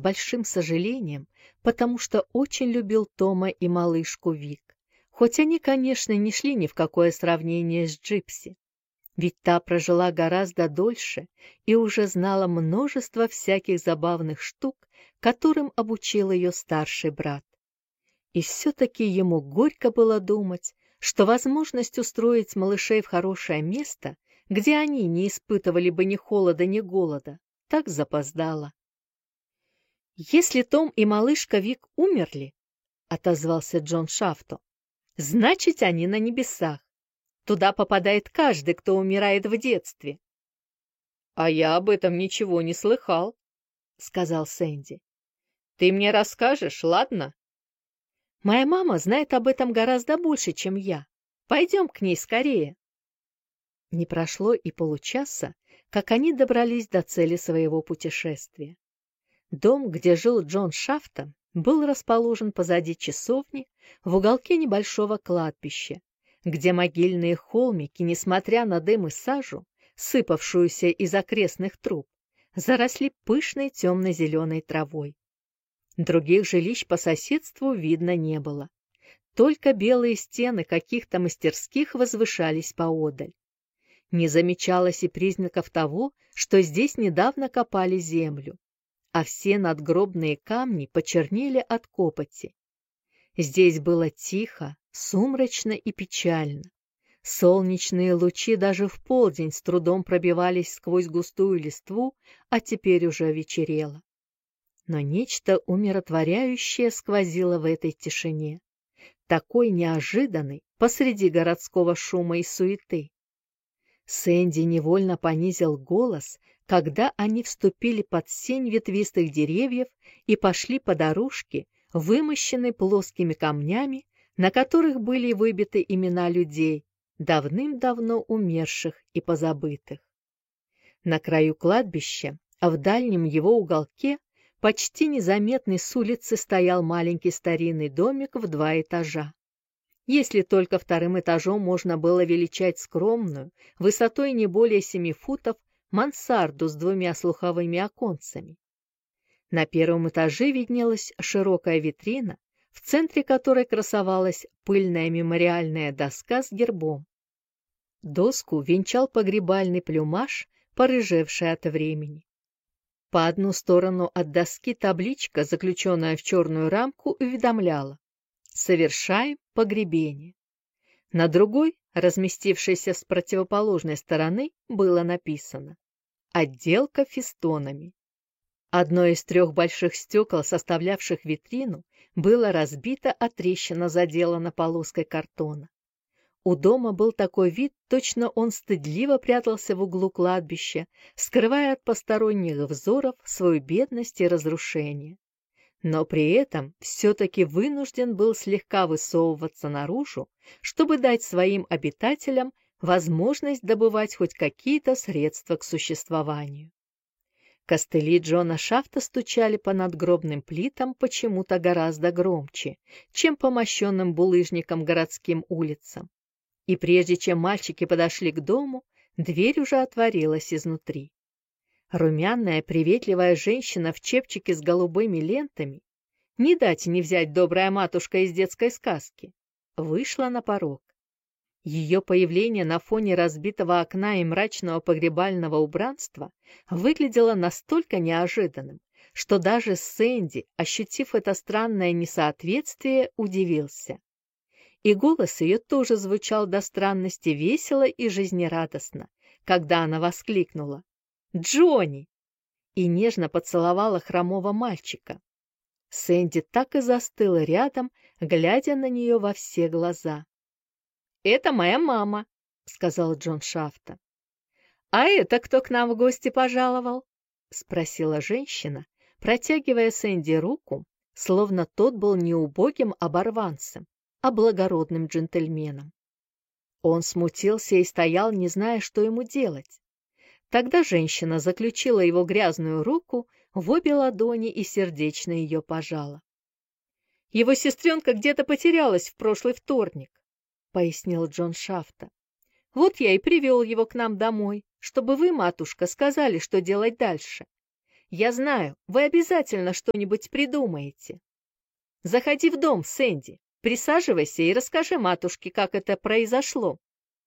большим сожалением, потому что очень любил Тома и малышку Вик, хоть они, конечно, не шли ни в какое сравнение с Джипси. Ведь та прожила гораздо дольше и уже знала множество всяких забавных штук, которым обучил ее старший брат. И все-таки ему горько было думать, что возможность устроить малышей в хорошее место, где они не испытывали бы ни холода, ни голода, так запоздала. «Если Том и малышка Вик умерли, — отозвался Джон Шафто, — значит, они на небесах. Туда попадает каждый, кто умирает в детстве». «А я об этом ничего не слыхал», — сказал Сэнди. «Ты мне расскажешь, ладно?» «Моя мама знает об этом гораздо больше, чем я. Пойдем к ней скорее». Не прошло и получаса, как они добрались до цели своего путешествия. Дом, где жил Джон Шафто, был расположен позади часовни в уголке небольшого кладбища, где могильные холмики, несмотря на дым и сажу, сыпавшуюся из окрестных труб, заросли пышной темно-зеленой травой. Других жилищ по соседству видно не было. Только белые стены каких-то мастерских возвышались поодаль. Не замечалось и признаков того, что здесь недавно копали землю, а все надгробные камни почернели от копоти. Здесь было тихо, сумрачно и печально. Солнечные лучи даже в полдень с трудом пробивались сквозь густую листву, а теперь уже вечерело. Но нечто умиротворяющее сквозило в этой тишине, такой неожиданной посреди городского шума и суеты. Сэнди невольно понизил голос, когда они вступили под сень ветвистых деревьев и пошли по дорожке, вымощенной плоскими камнями, на которых были выбиты имена людей, давным-давно умерших и позабытых. На краю кладбища, а в дальнем его уголке, почти незаметный с улицы, стоял маленький старинный домик в 2 этажа. Если только вторым этажом можно было величать скромную, высотой не более 7 футов, мансарду с 2 слуховыми оконцами. На первом этаже виднелась широкая витрина, в центре которой красовалась пыльная мемориальная доска с гербом. Доску венчал погребальный плюмаж, порыжевший от времени. По одну сторону от доски табличка, заключенная в черную рамку, уведомляла: «Совершаем погребение». На другой, разместившейся с противоположной стороны, было написано: «Отделка фестонами». Одно из 3 больших стекол, составлявших витрину, было разбито, а трещина заделана полоской картона. У дома был такой вид, точно он стыдливо прятался в углу кладбища, скрывая от посторонних взоров свою бедность и разрушение. Но при этом все-таки вынужден был слегка высовываться наружу, чтобы дать своим обитателям возможность добывать хоть какие-то средства к существованию. Костыли Джона Шафта стучали по надгробным плитам почему-то гораздо громче, чем по мощенным булыжникам городским улицам. И прежде чем мальчики подошли к дому, дверь уже отворилась изнутри. Румяная, приветливая женщина в чепчике с голубыми лентами, не дать не взять добрая матушка из детской сказки, вышла на порог. Ее появление на фоне разбитого окна и мрачного погребального убранства выглядело настолько неожиданным, что даже Сэнди, ощутив это странное несоответствие, удивился. И голос ее тоже звучал до странности весело и жизнерадостно, когда она воскликнула: «Джонни!» и нежно поцеловала хромого мальчика. Сэнди так и застыла рядом, глядя на нее во все глаза. «Это моя мама», — сказал Джон Шафто. «А это кто к нам в гости пожаловал?» — спросила женщина, протягивая Сэнди руку, словно тот был не убогим оборванцем, а благородным джентльменом. Он смутился и стоял, не зная, что ему делать. Тогда женщина заключила его грязную руку в обе ладони и сердечно ее пожала. «Его сестренка где-то потерялась в прошлый вторник», — пояснил Джон Шафто. «Вот я и привел его к нам домой, чтобы вы, матушка, сказали, что делать дальше. Я знаю, вы обязательно что-нибудь придумаете. Заходи в дом, Сэнди, присаживайся и расскажи матушке, как это произошло.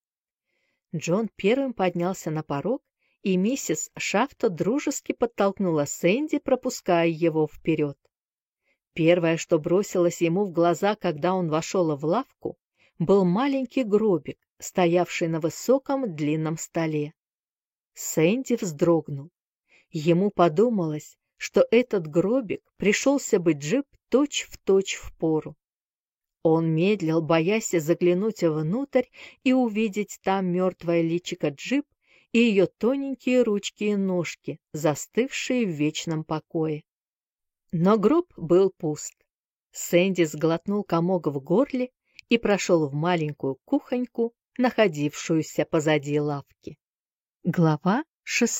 Джон первым поднялся на порог, и миссис Шафто дружески подтолкнула Сэнди, пропуская его вперед. Первое, что бросилось ему в глаза, когда он вошел в лавку, был маленький гробик, стоявший на высоком длинном столе. Сэнди вздрогнул. Ему подумалось, что этот гробик пришелся бы Джип точь-в-точь в пору. Он медлил, боясь заглянуть внутрь и увидеть там мертвое личико Джип и ее тоненькие ручки и ножки, застывшие в вечном покое. Но гроб был пуст. Сэнди сглотнул комок в горле и прошел в маленькую кухоньку, находившуюся позади лавки. Глава 6.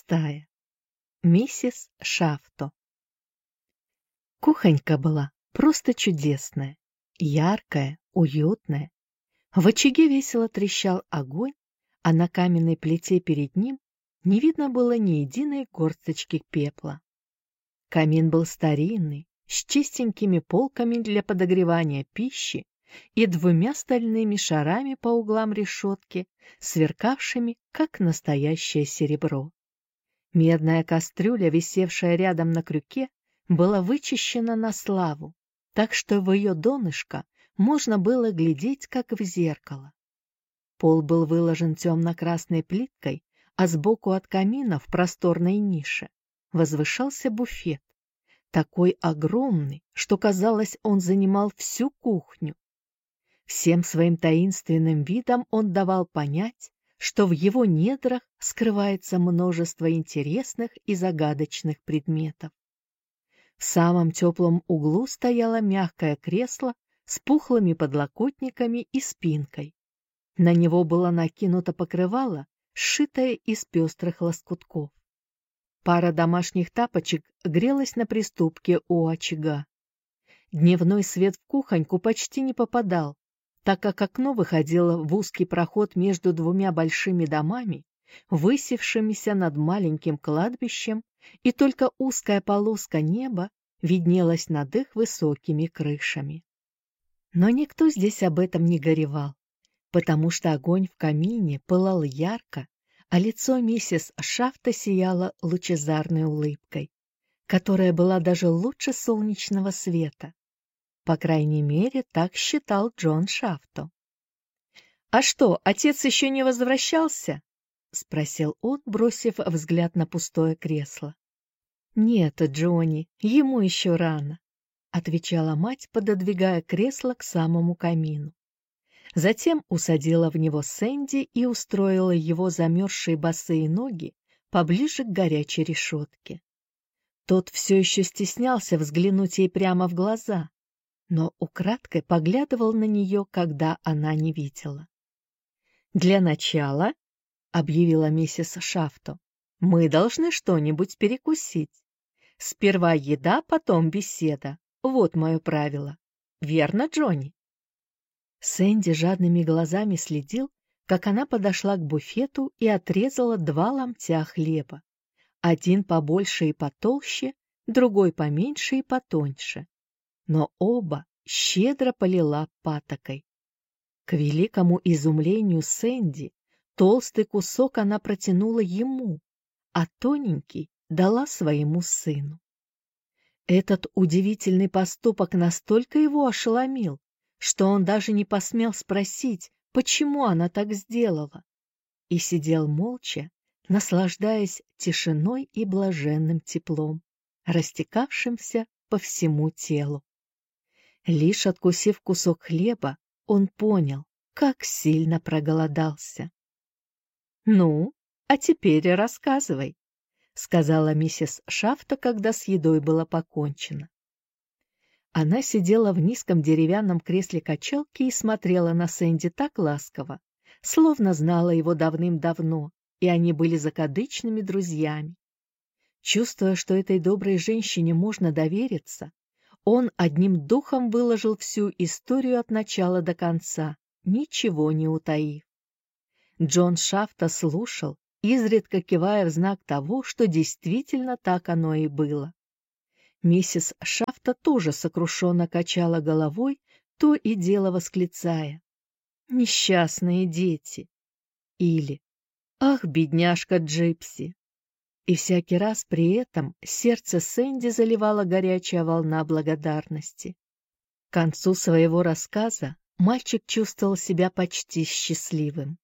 Миссис Шафто. Кухонька была просто чудесная, яркая, уютная. В очаге весело трещал огонь, а на каменной плите перед ним не видно было ни единой горсточки пепла. Камин был старинный, с чистенькими полками для подогревания пищи и двумя стальными шарами по углам решетки, сверкавшими, как настоящее серебро. Медная кастрюля, висевшая рядом на крюке, была вычищена на славу, так что в ее донышко можно было глядеть, как в зеркало. Пол был выложен темно-красной плиткой, а сбоку от камина в просторной нише возвышался буфет, такой огромный, что, казалось, он занимал всю кухню. Всем своим таинственным видом он давал понять, что в его недрах скрывается множество интересных и загадочных предметов. В самом теплом углу стояло мягкое кресло с пухлыми подлокотниками и спинкой. На него было накинуто покрывало, сшитое из пестрых лоскутков. Пара домашних тапочек грелась на приступке у очага. Дневной свет в кухоньку почти не попадал, так как окно выходило в узкий проход между двумя большими домами, высевшимися над маленьким кладбищем, и только узкая полоска неба виднелась над их высокими крышами. Но никто здесь об этом не горевал, потому что огонь в камине пылал ярко, а лицо миссис Шафто сияло лучезарной улыбкой, которая была даже лучше солнечного света. По крайней мере, так считал Джон Шафто. «А что, отец еще не возвращался?» — спросил он, бросив взгляд на пустое кресло. «Нет, Джонни, ему еще рано», — отвечала мать, пододвигая кресло к самому камину. Затем усадила в него Сэнди и устроила его замерзшие босые ноги поближе к горячей решетке. Тот все еще стеснялся взглянуть ей прямо в глаза, но украдкой поглядывал на нее, когда она не видела. «Для начала, — объявила миссис Шафто, — мы должны что-нибудь перекусить. Сперва еда, потом беседа. Вот мое правило. Верно, Джонни?» Сэнди жадными глазами следил, как она подошла к буфету и отрезала 2 ломтя хлеба. Один побольше и потолще, другой поменьше и потоньше. Но оба щедро полила патокой. К великому изумлению Сэнди толстый кусок она протянула ему, а тоненький дала своему сыну. Этот удивительный поступок настолько его ошеломил, что он даже не посмел спросить, почему она так сделала, и сидел молча, наслаждаясь тишиной и блаженным теплом, растекавшимся по всему телу. Лишь откусив кусок хлеба, он понял, как сильно проголодался. «Ну, а теперь рассказывай», — сказала миссис Шафто, когда с едой было покончено. Она сидела в низком деревянном кресле качалки и смотрела на Сэнди так ласково, словно знала его давным-давно, и они были закадычными друзьями. Чувствуя, что этой доброй женщине можно довериться, он одним духом выложил всю историю от начала до конца, ничего не утаив. Джон Шафто слушал, изредка кивая в знак того, что действительно так оно и было. Миссис Шафта тоже сокрушенно качала головой, то и дело восклицая: «Несчастные дети!» или «Ах, бедняжка Джипси!» И всякий раз при этом сердце Сэнди заливала горячая волна благодарности. К концу своего рассказа мальчик чувствовал себя почти счастливым.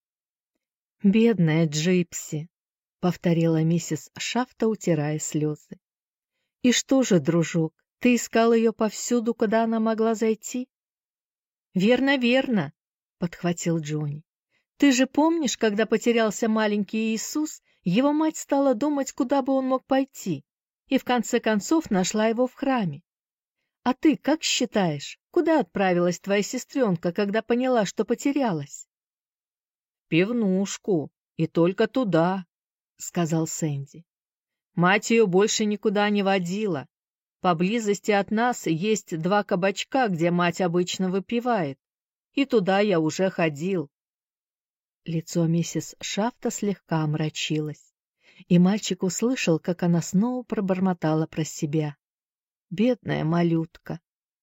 «Бедная Джипси!» — повторила миссис Шафта, утирая слезы. «И что же, дружок, ты искал ее повсюду, куда она могла зайти?» «Верно, верно!» — подхватил Джонни. «Ты же помнишь, когда потерялся маленький Иисус, его мать стала думать, куда бы он мог пойти, и в конце концов нашла его в храме. А ты как считаешь, куда отправилась твоя сестренка, когда поняла, что потерялась?» «В пивнушку, и только туда», — сказал Сэнди. «Мать ее больше никуда не водила. Поблизости от нас есть 2 кабачка, где мать обычно выпивает, и туда я уже ходил». Лицо миссис Шафта слегка омрачилось, и мальчик услышал, как она снова пробормотала про себя: «Бедная малютка».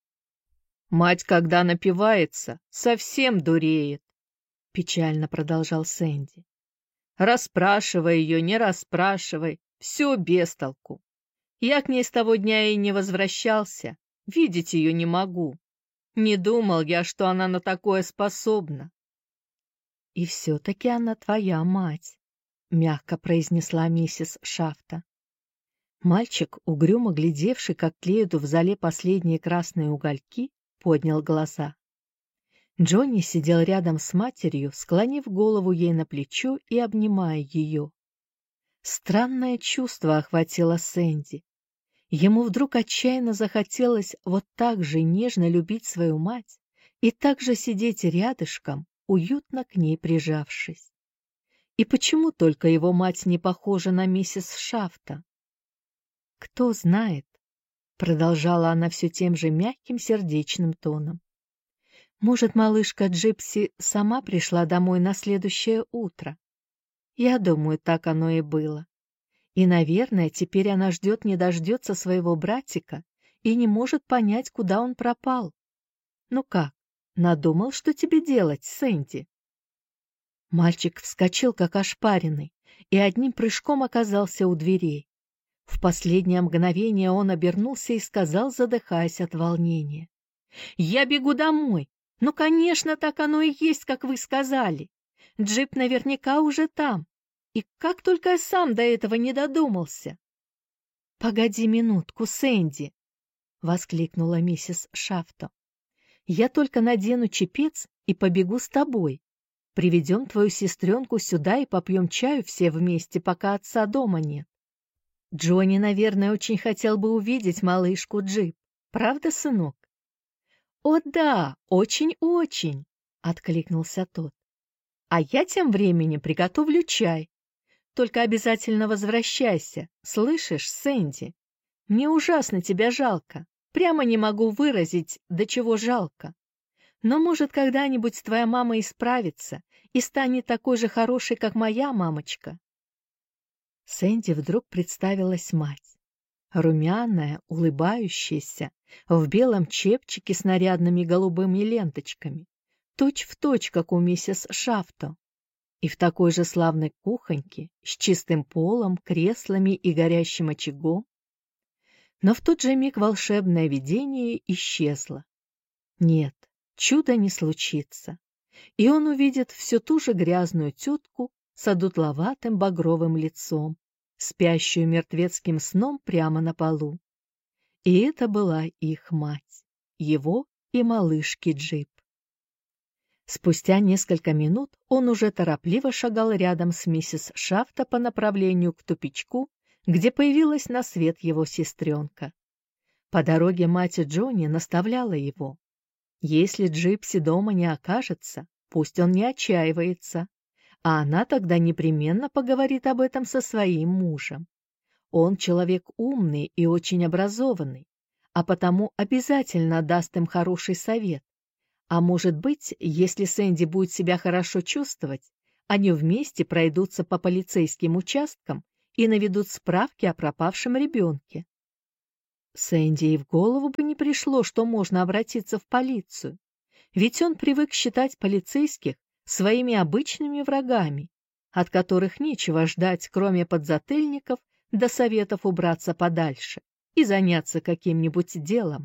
«Мать, когда напивается, совсем дуреет», — печально продолжал Сэнди. «Расспрашивай ее, не расспрашивай, все без толку. Я к ней с того дня и не возвращался, видеть ее не могу. Не думал я, что она на такое способна». «И все-таки она твоя мать», — мягко произнесла миссис Шафта. Мальчик, угрюмо глядевший, как тлеют в зале последние красные угольки, поднял глаза. Джонни сидел рядом с матерью, склонив голову ей на плечо и обнимая ее. Странное чувство охватило Сэнди. Ему вдруг отчаянно захотелось вот так же нежно любить свою мать и так же сидеть рядышком, уютно к ней прижавшись. И почему только его мать не похожа на миссис Шафта? «Кто знает», — продолжала она все тем же мягким сердечным тоном. «Может, малышка Джипси сама пришла домой на следующее утро? Я думаю, так оно и было. И, наверное, теперь она ждет не дождется своего братика и не может понять, куда он пропал. Ну как, надумал, что тебе делать, Сэнди?» Мальчик вскочил, как ошпаренный, и одним прыжком оказался у дверей. В последнее мгновение он обернулся и сказал, задыхаясь от волнения: «Я бегу домой. Ну, конечно, так оно и есть, как вы сказали. Джип наверняка уже там. И как только я сам до этого не додумался!» «Погоди минутку, Сэнди!» — воскликнула миссис Шафта. «Я только надену чепец и побегу с тобой. Приведем твою сестренку сюда и попьем чаю все вместе, пока отца дома нет. Джонни, наверное, очень хотел бы увидеть малышку Джип. Правда, сынок?» «О да, очень-очень!» — откликнулся тот. «А я тем временем приготовлю чай. Только обязательно возвращайся, слышишь, Сэнди? Мне ужасно тебя жалко. Прямо не могу выразить, до чего жалко. Но, может, когда-нибудь твоя мама исправится и станет такой же хорошей, как моя мамочка». Сэнди вдруг представилась мать. Румяная, улыбающаяся, в белом чепчике с нарядными голубыми ленточками, точь-в-точь, как у миссис Шафто, и в такой же славной кухоньке, с чистым полом, креслами и горящим очагом. Но в тот же миг волшебное видение исчезло. Нет, чуда не случится, и он увидит всю ту же грязную тетку с одутловатым багровым лицом, спящую мертвецким сном прямо на полу. И это была их мать, его и малышки Джип. Спустя несколько минут он уже торопливо шагал рядом с миссис Шафта по направлению к тупичку, где появилась на свет его сестренка. По дороге мать Джонни наставляла его: если Джипси дома не окажется, пусть он не отчаивается, а она тогда непременно поговорит об этом со своим мужем. Он человек умный и очень образованный, а потому обязательно даст им хороший совет. А может быть, если Сэнди будет себя хорошо чувствовать, Они вместе пройдутся по полицейским участкам и наведут справки о пропавшем ребенке. Сэнди и в голову бы не пришло, что можно обратиться в полицию, ведь он привык считать полицейских своими обычными врагами, от которых нечего ждать, кроме подзатыльников до советов убраться подальше и заняться каким-нибудь делом.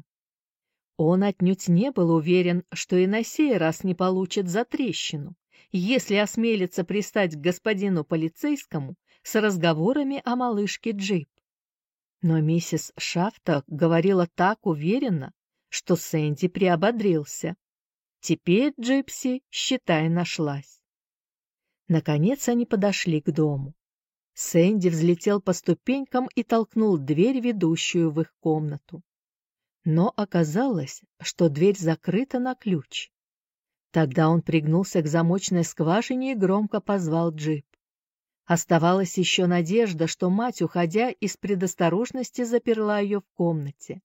Он отнюдь не был уверен, что и на сей раз не получит затрещину, если осмелится пристать к господину полицейскому с разговорами о малышке Джип. Но миссис Шафта говорила так уверенно, что Сэнди приободрился. Теперь Джипси, считай, нашлась. Наконец они подошли к дому. Сэнди взлетел по ступенькам и толкнул дверь, ведущую в их комнату. Но оказалось, что дверь закрыта на ключ. Тогда он пригнулся к замочной скважине и громко позвал Джип. Оставалась еще надежда, что мать, уходя, из предосторожности заперла ее в комнате.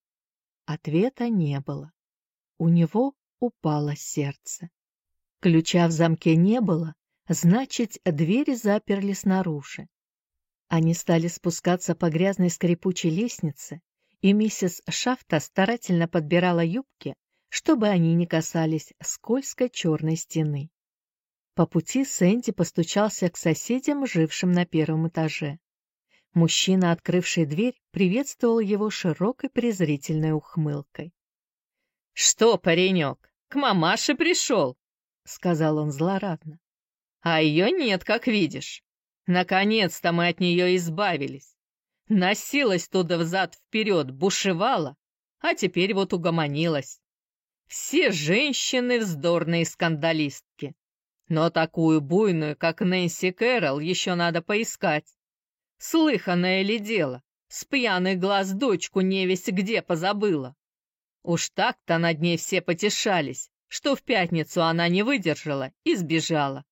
Ответа не было. У него упало сердце. Ключа в замке не было, значит, двери заперли снаружи. Они стали спускаться по грязной скрипучей лестнице, и миссис Шафта старательно подбирала юбки, чтобы они не касались скользкой черной стены. По пути Сэнди постучался к соседям, жившим на первом этаже. Мужчина, открывший дверь, приветствовал его широкой презрительной ухмылкой. — Что, паренек, к мамаше пришел? — сказал он злорадно. — А ее нет, как видишь. Наконец-то мы от нее избавились. Носилась туда взад-вперед, бушевала, а теперь вот угомонилась. Все женщины вздорные скандалистки. Но такую буйную, как Нэнси Кэрролл, еще надо поискать. Слыханное ли дело, с пьяных глаз дочку невесть где позабыла. Уж так-то над ней все потешались, что в пятницу она не выдержала и сбежала.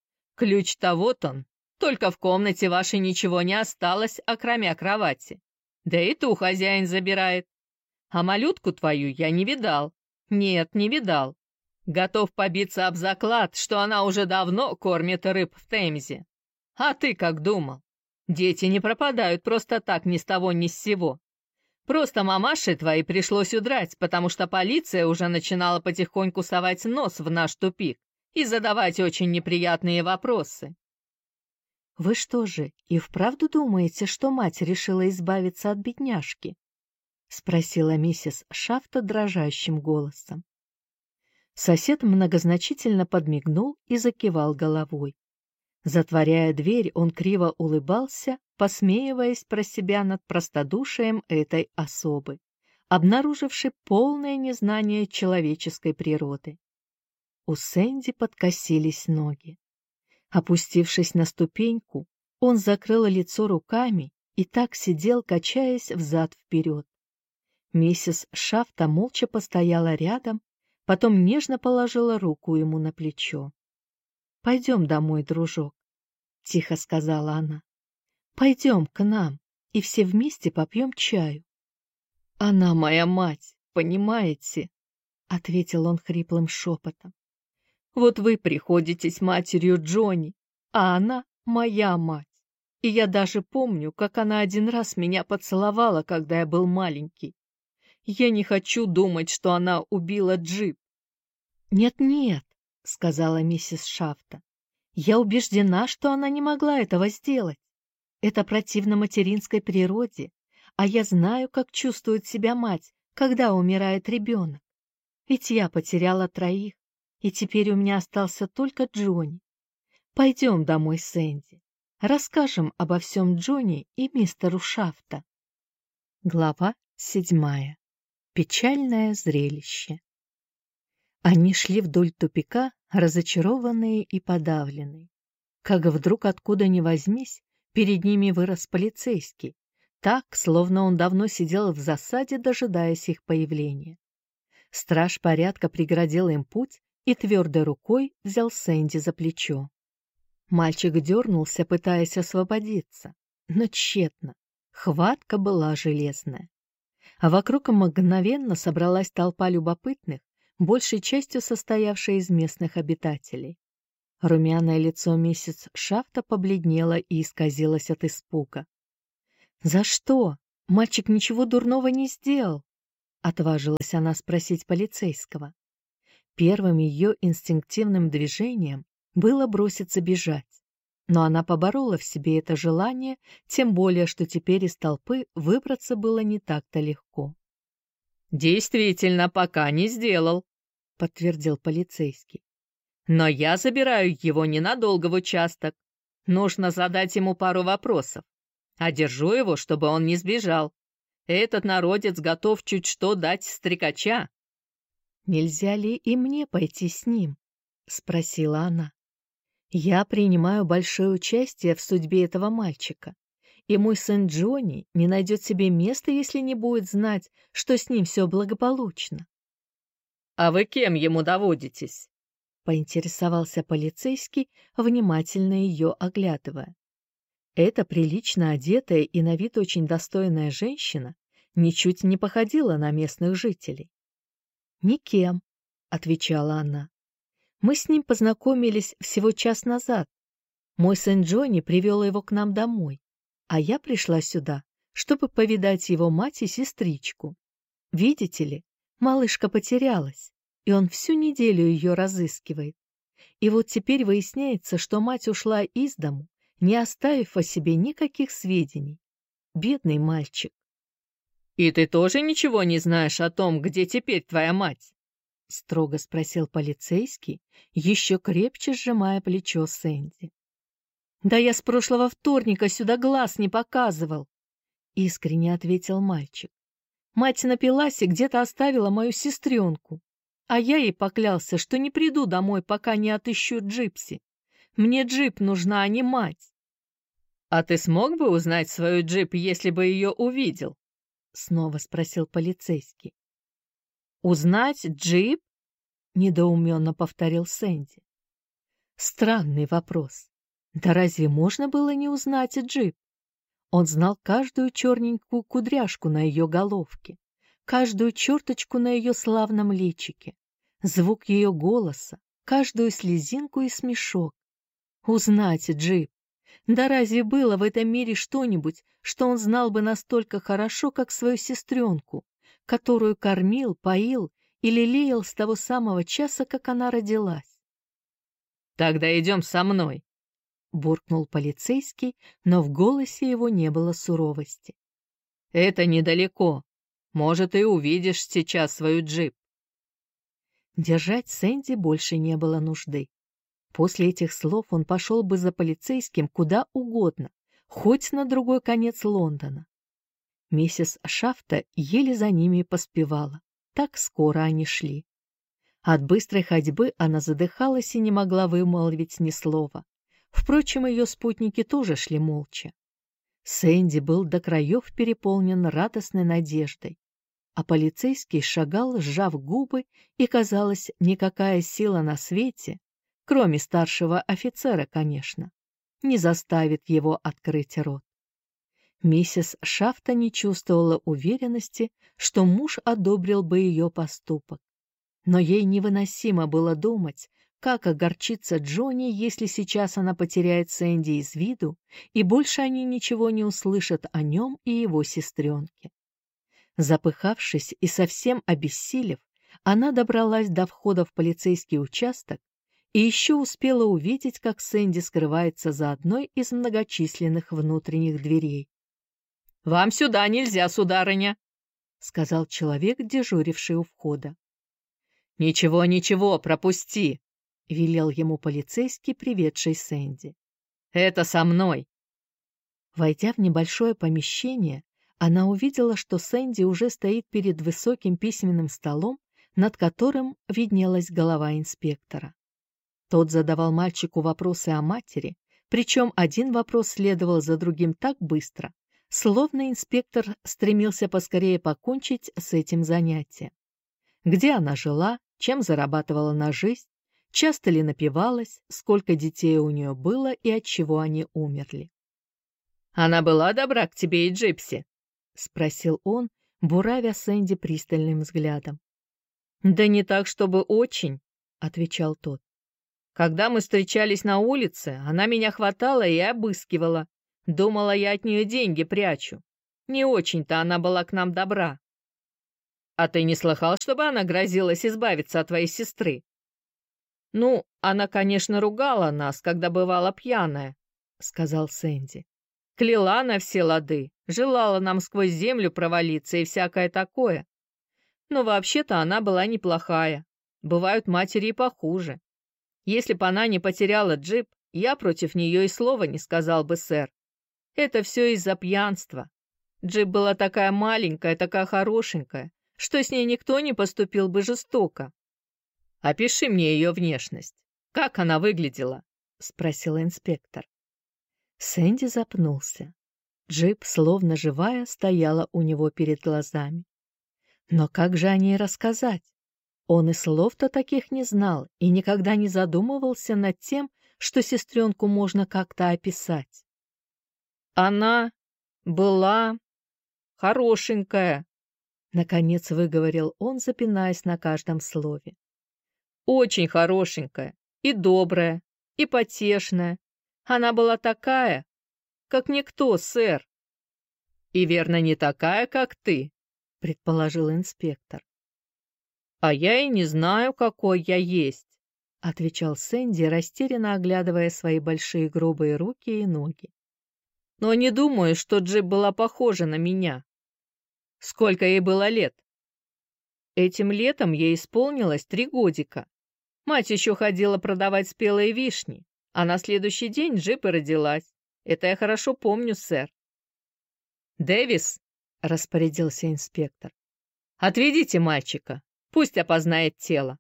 Ключ-то вот он, только в комнате вашей ничего не осталось, окромя кровати. Да и ту хозяин забирает. А малютку твою я не видал. Нет, не видал. Готов побиться об заклад, что она уже давно кормит рыб в Темзе. А ты как думал? Дети не пропадают просто так ни с того ни с сего. Просто мамаше твоей пришлось удрать, потому что полиция уже начинала потихоньку совать нос в наш тупик и задавать очень неприятные вопросы. — Вы что же, и вправду думаете, что мать решила избавиться от бедняжки? — спросила миссис Шафта дрожащим голосом. Сосед многозначительно подмигнул и закивал головой. Затворяя дверь, он криво улыбался, посмеиваясь про себя над простодушием этой особы, обнаружившей полное незнание человеческой природы. У Сэнди подкосились ноги. Опустившись на ступеньку, он закрыл лицо руками и так сидел, качаясь взад-вперед. Миссис Шафта молча постояла рядом, потом нежно положила руку ему на плечо. — Пойдем домой, дружок, — тихо сказала она. — Пойдем к нам, и все вместе попьем чаю. — Она моя мать, понимаете? — ответил он хриплым шепотом. — Вот вы приходитесь матерью Джонни, а она моя мать. И я даже помню, как она один раз меня поцеловала, когда я был маленький. Я не хочу думать, что она убила Джип. «Нет-нет», — сказала миссис Шафта, — «я убеждена, что она не могла этого сделать. Это противно материнской природе, а я знаю, как чувствует себя мать, когда умирает ребенок. Ведь я потеряла 3, и теперь у меня остался только Джонни. Пойдем домой, Сэнди. Расскажем обо всем Джонни и мистеру Шафта». Глава 7. Печальное зрелище. Они шли вдоль тупика, разочарованные и подавленные. Как вдруг, откуда ни возьмись, перед ними вырос полицейский, так, словно он давно сидел в засаде, дожидаясь их появления. Страж порядка преградил им путь и твердой рукой взял Сэнди за плечо. Мальчик дернулся, пытаясь освободиться, но тщетно. Хватка была железная. А вокруг мгновенно собралась толпа любопытных, большей частью состоявшая из местных обитателей. Румяное лицо миссис Шафта побледнело и исказилось от испуга. «За что? Мальчик ничего дурного не сделал», — отважилась она спросить полицейского. Первым ее инстинктивным движением было броситься бежать, но она поборола в себе это желание, тем более, что теперь из толпы выбраться было не так-то легко. «Действительно, пока не сделал», — подтвердил полицейский. «Но я забираю его ненадолго в участок. Нужно задать ему пару вопросов. А держу его, чтобы он не сбежал. Этот народец готов чуть что дать стрекача». «Нельзя ли и мне пойти с ним?» — спросила она. «Я принимаю большое участие в судьбе этого мальчика, и мой сын Джонни не найдет себе места, если не будет знать, что с ним все благополучно». «А вы кем ему доводитесь?» — поинтересовался полицейский, внимательно ее оглядывая. Эта прилично одетая и на вид очень достойная женщина ничуть не походила на местных жителей. «Никем», — отвечала она. «Мы с ним познакомились всего час назад. Мой сын Джонни привел его к нам домой, а я пришла сюда, чтобы повидать его мать и сестричку. Видите ли, малышка потерялась, и он всю неделю ее разыскивает. И вот теперь выясняется, что мать ушла из дому, не оставив о себе никаких сведений. Бедный мальчик». «И ты тоже ничего не знаешь о том, где теперь твоя мать?» — строго спросил полицейский, еще крепче сжимая плечо Сэнди. «Да я с прошлого вторника сюда глаз не показывал», — искренне ответил мальчик. «Мать напилась и где-то оставила мою сестренку, а я ей поклялся, что не приду домой, пока не отыщу Джипси. Мне Джип нужна, а не мать». «А ты смог бы узнать свою Джип, если бы ее увидел?» — снова спросил полицейский. «Узнать Джип?» — недоуменно повторил Сэнди. Странный вопрос. Да разве можно было не узнать Джип? Он знал каждую черненькую кудряшку на ее головке, каждую черточку на ее славном личике, звук ее голоса, каждую слезинку и смешок. Узнать Джип. Да разве было в этом мире что-нибудь, что он знал бы настолько хорошо, как свою сестренку, которую кормил, поил и лелеял с того самого часа, как она родилась? «Тогда идем со мной», — буркнул полицейский, но в голосе его не было суровости. «Это недалеко. Может, и увидишь сейчас свою Джип». Держать Сэнди больше не было нужды. После этих слов он пошел бы за полицейским куда угодно, хоть на другой конец Лондона. Миссис Шафта еле за ними поспевала, так скоро они шли. От быстрой ходьбы она задыхалась и не могла вымолвить ни слова. Впрочем, ее спутники тоже шли молча. Сэнди был до краев переполнен радостной надеждой, а полицейский шагал, сжав губы, и, казалось, никакая сила на свете, кроме старшего офицера, конечно, не заставит его открыть рот. Миссис Шафта не чувствовала уверенности, что муж одобрил бы ее поступок. Но ей невыносимо было думать, как огорчится Джонни, если сейчас она потеряет Сэнди из виду, и больше они ничего не услышат о нем и его сестренке. Запыхавшись и совсем обессилев, она добралась до входа в полицейский участок и еще успела увидеть, как Сэнди скрывается за одной из многочисленных внутренних дверей. «Вам сюда нельзя, сударыня», — сказал человек, дежуривший у входа. «Ничего, ничего, пропусти», — велел ему полицейский, приведший Сэнди. «Это со мной». Войдя в небольшое помещение, она увидела, что Сэнди уже стоит перед высоким письменным столом, над которым виднелась голова инспектора. Тот задавал мальчику вопросы о матери, причем один вопрос следовал за другим так быстро, словно инспектор стремился поскорее покончить с этим занятием. Где она жила, чем зарабатывала на жизнь, часто ли напивалась, сколько детей у нее было и от чего они умерли. «Она была добра к тебе и Джипси?» — спросил он, буравя Сэнди пристальным взглядом. «Да не так, чтобы очень», — отвечал тот. Когда мы встречались на улице, она меня хватала и обыскивала. Думала, я от нее деньги прячу. Не очень-то она была к нам добра. А ты не слыхал, чтобы она грозилась избавиться от твоей сестры? Ну, она, конечно, ругала нас, когда бывала пьяная, — сказал Сэнди. Кляла на все лады, желала нам сквозь землю провалиться и всякое такое. Но вообще-то она была неплохая. Бывают матери и похуже. Если бы она не потеряла джип, я против нее и слова не сказал бы, сэр. Это все из-за пьянства. Джип была такая маленькая, такая хорошенькая, что с ней никто не поступил бы жестоко. «Опиши мне ее внешность. Как она выглядела?» — спросил инспектор. Сэнди запнулся. Джип, словно живая, стояла у него перед глазами. Но как же о ней рассказать? Он и слов-то таких не знал и никогда не задумывался над тем, что сестренку можно как-то описать. «Она была хорошенькая», — наконец выговорил он, запинаясь на каждом слове. «Очень хорошенькая и добрая, и потешная. Она была такая, как никто, сэр». «И верно, не такая, как ты», — предположил инспектор. «А я и не знаю, какой я есть», — отвечал Сэнди, растерянно оглядывая свои большие грубые руки и ноги. «Но не думаю, что Джип была похожа на меня. Сколько ей было лет?» «Этим летом ей исполнилось 3 годика. Мать еще ходила продавать спелые вишни, а на следующий день Джип и родилась. Это я хорошо помню, сэр». «Дэвис», — распорядился инспектор, — «отведите мальчика. Пусть опознает тело».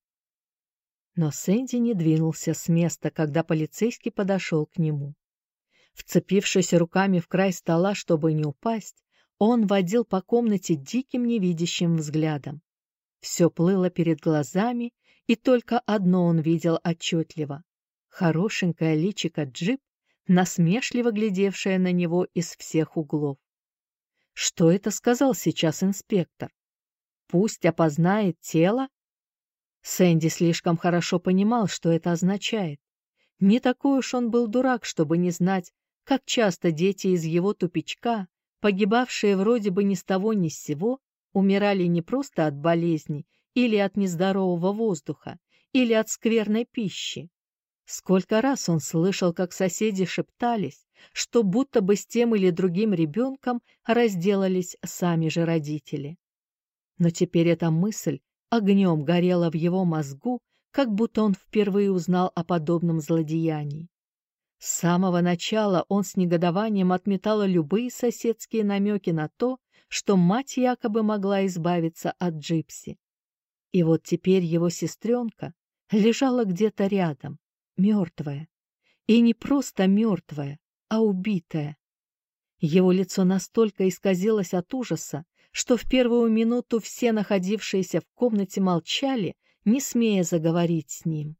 Но Сэнди не двинулся с места, когда полицейский подошел к нему. Вцепившись руками в край стола, чтобы не упасть, он водил по комнате диким невидящим взглядом. Все плыло перед глазами, и только одно он видел отчетливо — хорошенькое личико Джип, насмешливо глядевшее на него из всех углов. Что это сказал сейчас инспектор? Пусть опознает тело? Сэнди слишком хорошо понимал, что это означает. Не такой уж он был дурак, чтобы не знать, как часто дети из его тупичка, погибавшие вроде бы ни с того ни с сего, умирали не просто от болезней или от нездорового воздуха, или от скверной пищи. Сколько раз он слышал, как соседи шептались, что будто бы с тем или другим ребенком разделались сами же родители. Но теперь эта мысль огнем горела в его мозгу, как будто он впервые узнал о подобном злодеянии. С самого начала он с негодованием отметал любые соседские намеки на то, что мать якобы могла избавиться от Джипси. И вот теперь его сестренка лежала где-то рядом, мертвая. И не просто мертвая, а убитая. Его лицо настолько исказилось от ужаса, что в первую минуту все находившиеся в комнате молчали, не смея заговорить с ним.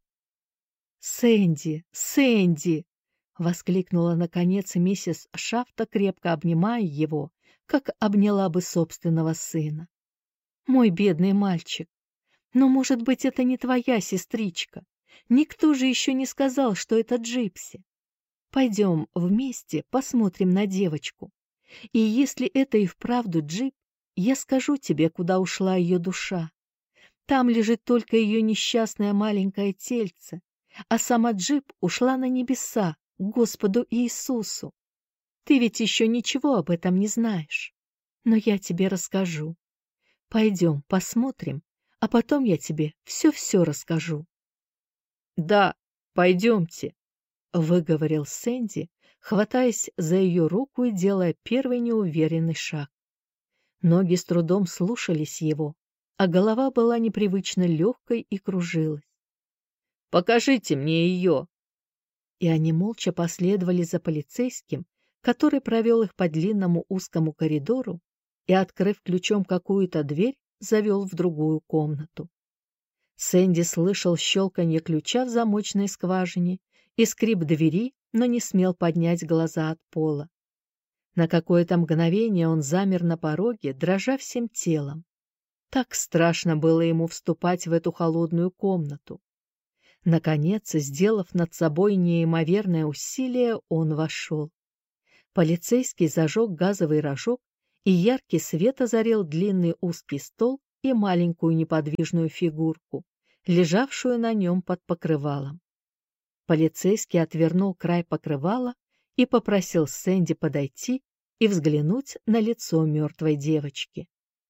«Сэнди! Сэнди!» — воскликнула наконец миссис Шафта, крепко обнимая его, как обняла бы собственного сына. «Мой бедный мальчик! Но, может быть, это не твоя сестричка? Никто же еще не сказал, что это Джипси. Пойдем вместе посмотрим на девочку. И если это и вправду Джип, я скажу тебе, куда ушла ее душа. Там лежит только ее несчастное маленькое тельце, а сама Джип ушла на небеса, к Господу Иисусу. Ты ведь еще ничего об этом не знаешь, но я тебе расскажу. Пойдем посмотрим, а потом я тебе все-все расскажу». «Да, пойдемте», — выговорил Сэнди, хватаясь за ее руку и делая первый неуверенный шаг. Ноги с трудом слушались его, а голова была непривычно легкой и кружилась. «Покажите мне ее». И они молча последовали за полицейским, который провел их по длинному узкому коридору и, открыв ключом какую-то дверь, завел в другую комнату. Сэнди слышал щелканье ключа в замочной скважине и скрип двери, но не смел поднять глаза от пола. На какое-то мгновение он замер на пороге, дрожа всем телом. Так страшно было ему вступать в эту холодную комнату. Наконец, сделав над собой неимоверное усилие, он вошел. Полицейский зажег газовый рожок, и яркий свет озарил длинный узкий стол и маленькую неподвижную фигурку, лежавшую на нем под покрывалом. Полицейский отвернул край покрывала и попросил Сэнди подойти и взглянуть на лицо мертвой девочки.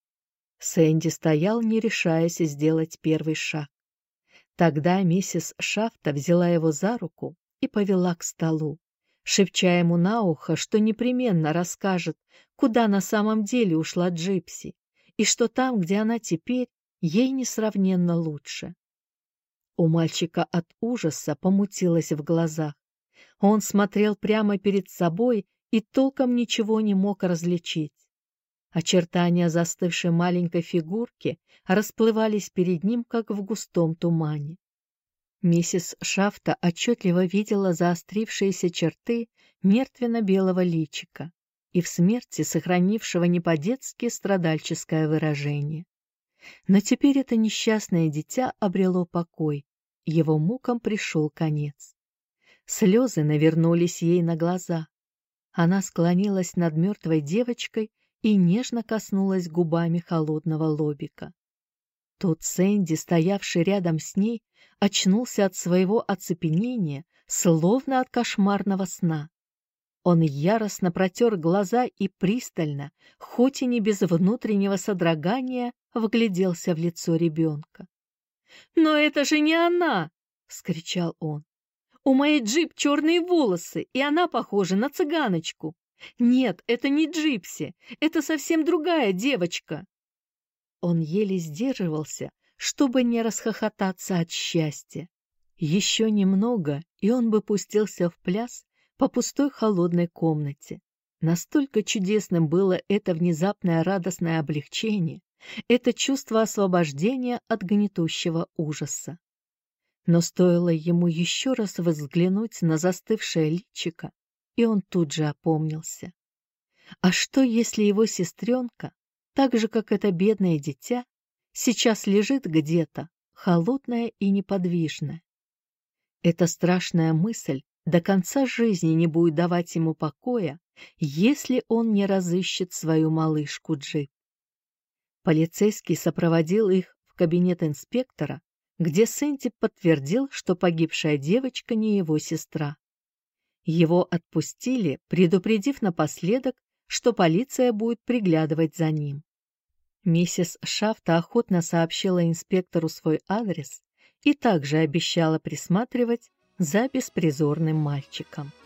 Сэнди стоял, не решаясь сделать первый шаг. Тогда миссис Шафта взяла его за руку и повела к столу, шепча ему на ухо, что непременно расскажет, куда на самом деле ушла Джипси, и что там, где она теперь, ей несравненно лучше. У мальчика от ужаса помутилось в глазах. Он смотрел прямо перед собой и толком ничего не мог различить. Очертания застывшей маленькой фигурки расплывались перед ним, как в густом тумане. Миссис Шафта отчетливо видела заострившиеся черты мертвенно-белого личика и в смерти сохранившего не по-детски страдальческое выражение. Но теперь это несчастное дитя обрело покой, его мукам пришел конец. Слезы навернулись ей на глаза. Она склонилась над мертвой девочкой и нежно коснулась губами холодного лобика. Тут Сэнди, стоявший рядом с ней, очнулся от своего оцепенения, словно от кошмарного сна. Он яростно протер глаза и пристально, хоть и не без внутреннего содрогания, вгляделся в лицо ребенка. «Но это же не она!» — вскричал он. «У моей Джип черные волосы, и она похожа на цыганочку. Нет, это не Джипси, это совсем другая девочка». Он еле сдерживался, чтобы не расхохотаться от счастья. Еще немного, и он бы пустился в пляс по пустой холодной комнате. Настолько чудесным было это внезапное радостное облегчение, это чувство освобождения от гнетущего ужаса. Но стоило ему еще раз взглянуть на застывшее личико, и он тут же опомнился. А что, если его сестренка, так же, как это бедное дитя, сейчас лежит где-то, холодная и неподвижная? Эта страшная мысль до конца жизни не будет давать ему покоя, если он не разыщет свою малышку Джип. Полицейский сопроводил их в кабинет инспектора, где Сэнди подтвердил, что погибшая девочка не его сестра. Его отпустили, предупредив напоследок, что полиция будет приглядывать за ним. Миссис Шафта охотно сообщила инспектору свой адрес и также обещала присматривать за беспризорным мальчиком.